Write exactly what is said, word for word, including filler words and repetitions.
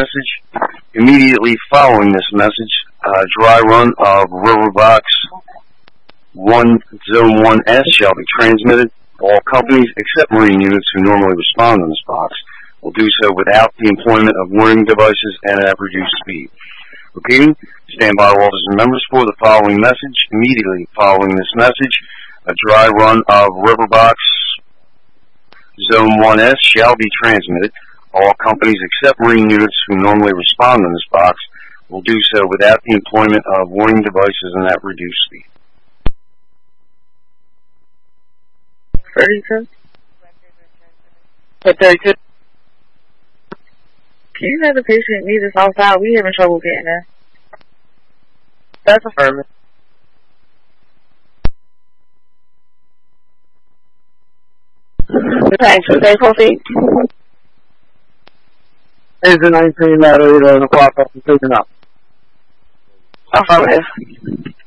message. Immediately following this message, uh, dry run of Riverbox one Zone one S shall be transmitted. All companies except marine units who normally respond on this box will do so without the employment of warning devices and at reduced speed. Repeating, standby officers and members for the following message. Immediately following this message, a dry run of Riverbox Zone one S shall be transmitted. All companies except marine units who normally respond on this box will do so without the employment of warning devices and at reduced speed. thirty-two? Hit thirty-two. Can you have the patient meet us outside? We having trouble getting there. That's affirmative. Thanks. Okay, proceed. Engine nineteen, that eight o'clock, up and taken up. Affirmative.